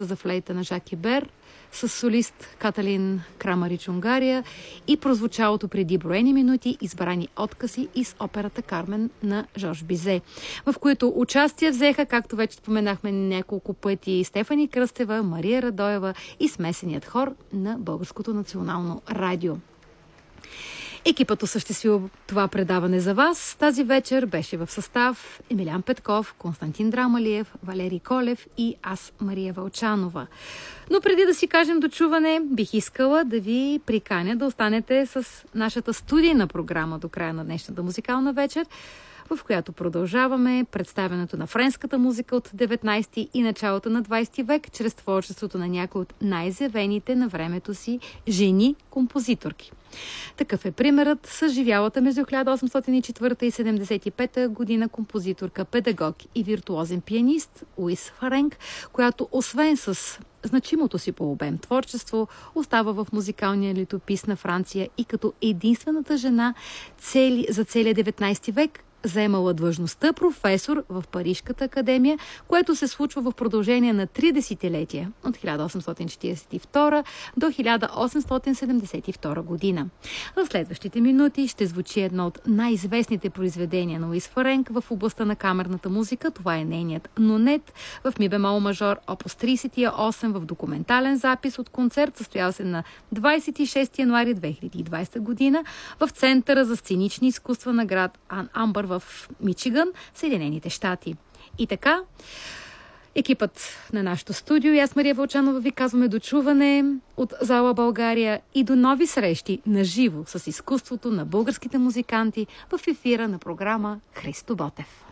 концерта за флейта на Жак Ибер с солист Каталин Крамарич Унгария и прозвучалото преди броени минути избрани откази из операта Кармен на Жорж Бизе, в които участие взеха, както вече споменахме няколко пъти, Стефани Кръстева, Мария Радоева и смесеният хор на Българското национално радио. Екипът осъществил това предаване за вас. Тази вечер беше в състав Емилян Петков, Константин Драмалиев, Валерий Колев и аз, Мария Вълчанова. Но преди да си кажем дочуване, бих искала да ви приканя да останете с нашата студийна програма до края на днешната музикална вечер, в която продължаваме представянето на френската музика от 19 и началото на 20 век, чрез творчеството на някои от най-изявените на времето си жени-композиторки. Такъв е примерът с живялата между 1804 и 1875 година композиторка, педагог и виртуозен пианист Луис Фаренк, която освен с значимото си по обем творчество, остава в музикалния летопис на Франция и като единствената жена за целия 19 век заемала длъжността професор в Парижката академия, което се случва в продължение на 3 десетилетия, от 1842 до 1872 година. В следващите минути ще звучи едно от най-известните произведения на Луис Фаренк в областта на камерната музика. Това е нейният Нонет в ми бемол мажор, опус 38 в документален запис от концерт, състоял се на 26 януари 2020 година в Центъра за сценични изкуства на град Ан Амбър в Мичиган, Съединените щати. И така, екипът на нашото студио и аз, Мария Вълчанова, ви казваме дочуване от зала България и до нови срещи на живо с изкуството на българските музиканти в ефира на програма Христо Ботев.